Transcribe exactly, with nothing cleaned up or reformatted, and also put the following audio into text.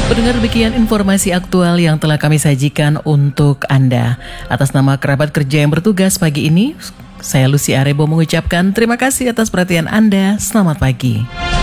Pendengar, demikian informasi aktual yang telah kami sajikan untuk Anda. Atas nama kerabat kerja yang bertugas pagi ini, saya Lucy Arebo mengucapkan terima kasih atas perhatian Anda. Selamat pagi.